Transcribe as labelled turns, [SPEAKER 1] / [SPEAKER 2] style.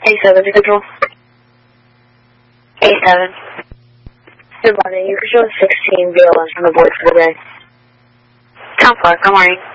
[SPEAKER 1] A7 schedule.
[SPEAKER 2] A7.
[SPEAKER 1] Good morning. You can show 16 BLS on the board for the day.
[SPEAKER 2] 10-4, good morning.